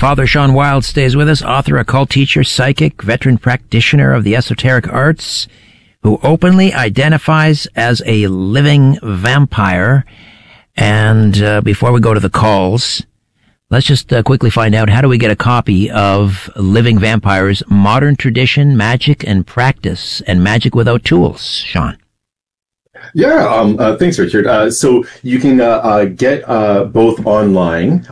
Father Sean Wild stays with us, author, occult teacher, psychic, veteran practitioner of the esoteric arts, who openly identifies as a living vampire. And before we go to the calls, let's just quickly find out, how do we get a copy of Living Vampires, Modern Tradition, Magic and Practice, and Magic Without Tools, Sean? Yeah, thanks, Richard. So you can get both online.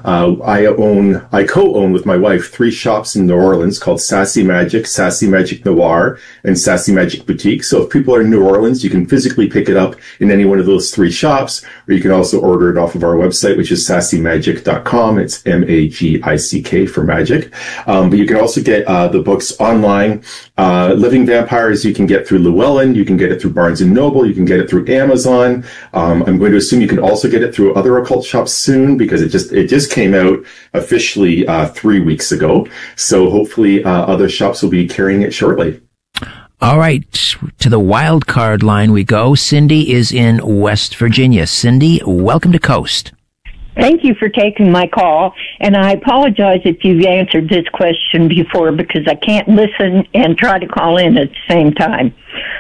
I co-own with my wife 3 shops in New Orleans called Sassy Magic Noir, and Sassy Magic Boutique. So if people are in New Orleans, you can physically pick it up in any one of those 3 shops, or you can also order it off of our website, which is sassymagic.com. It's MAGICK for magic. But you can also get the books online. Living Vampires you can get through Llewellyn, you can get it through Barnes & Noble, you can get it through Amazon. I'm going to assume you can also get it through other occult shops soon, because it just came out officially 3 weeks ago. So hopefully other shops will be carrying it shortly. All right, to the wild card line we go. Cindy is in West Virginia. Cindy, welcome to Coast. Thank you for taking my call, and I apologize if you've answered this question before, because I can't listen and try to call in at the same time.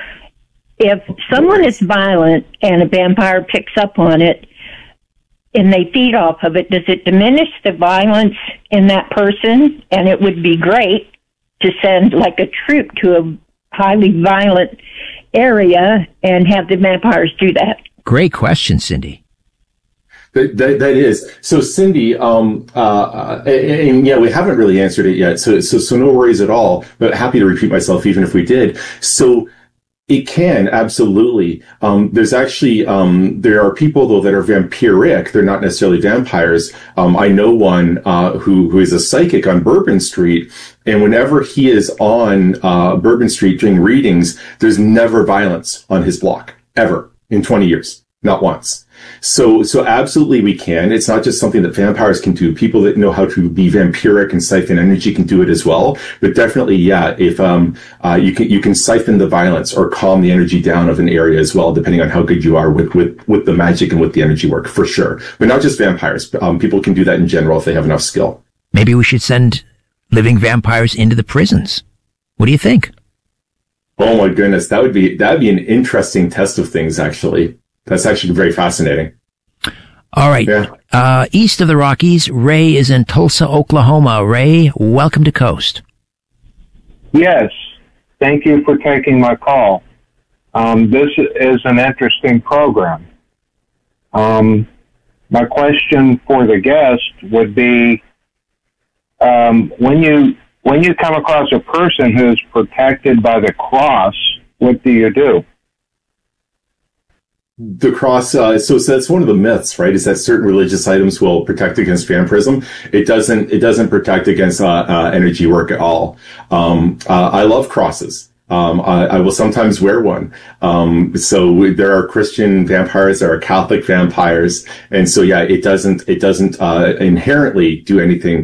If someone is violent and a vampire picks up on it and they feed off of it, does it diminish the violence in that person? And it would be great to send like a troop to a highly violent area and have the vampires do that. Great question, Cindy. That is. So Cindy, and yeah, we haven't really answered it yet. So no worries at all, but happy to repeat myself even if we did. So it can, absolutely. There's actually, there are people though that are vampiric. They're not necessarily vampires. I know one, who is a psychic on Bourbon Street. And whenever he is on, Bourbon Street doing readings, there's never violence on his block, ever, in 20 years. Not once. So absolutely we can. It's not just something that vampires can do. People that know how to be vampiric and siphon energy can do it as well. But definitely, yeah, if you can siphon the violence or calm the energy down of an area as well, depending on how good you are with the magic and with the energy work, for sure. But not just vampires. People can do that in general if they have enough skill. Maybe we should send living vampires into the prisons. What do you think? Oh my goodness, that'd be an interesting test of things, actually. That's actually very fascinating. All right. Yeah. East of the Rockies, Ray is in Tulsa, Oklahoma. Ray, welcome to Coast. Yes. Thank you for taking my call. This is an interesting program. My question for the guest would be, when you come across a person who's protected by the cross, what do you do? The cross, so that's one of the myths, right? Is that certain religious items will protect against vampirism. It doesn't protect against energy work at all. I love crosses. I will sometimes wear one. So there are Christian vampires, there are Catholic vampires, and so yeah, it doesn't inherently do anything